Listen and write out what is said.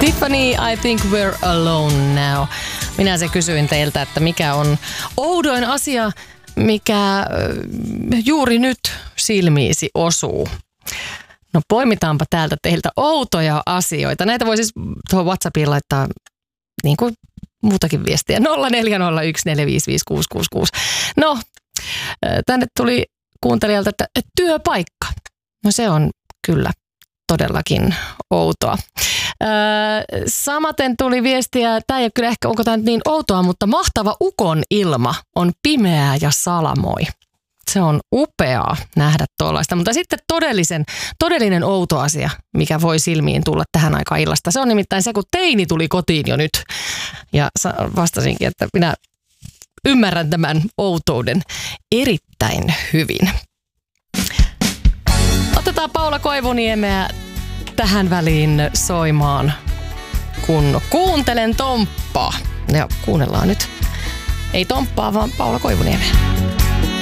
Tiffany, I think we're alone now. Minä se kysyin teiltä, että mikä on oudoin asia, mikä juuri nyt silmiisi osuu. No poimitaanpa täältä teiltä outoja asioita. Näitä voi siis tuohon WhatsAppiin laittaa niin kuin muutakin viestiä. 0401455666. No, tänne tuli kuuntelijalta, että työpaikka. No se on kyllä todellakin outoa. Samaten tuli viestiä, tämä ei ole kyllä ehkä, onko tämä niin outoa, mutta mahtava ukon ilma on pimeää ja salamoi. Se on upeaa nähdä tuollaista, mutta sitten todellinen outo asia, mikä voi silmiin tulla tähän aikaan illasta. Se on nimittäin se, kun teini tuli kotiin jo nyt. Ja vastasinkin, että minä ymmärrän tämän outouden erittäin hyvin. Otetaan Paula Koivuniemeä tähän väliin soimaan, kun kuuntelen Tomppaa. Ja kuunnellaan nyt. Ei Tomppaa, vaan Paula Koivuniemeä.